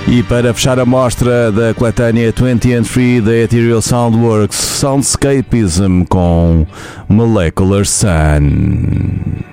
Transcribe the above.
E para fechar a mostra da coletânea 20&3 da Ethereal Soundworks, Soundscapism com Molecular Sun.